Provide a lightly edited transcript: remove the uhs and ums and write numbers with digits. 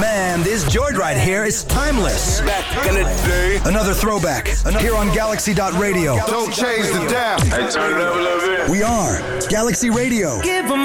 Man, this joint right here is timeless. Back in the day. Another throwback here on Galaxy.radio. Don't change the dial. Hey, turn it up a little bit. We are Galaxy Radio. Give 'em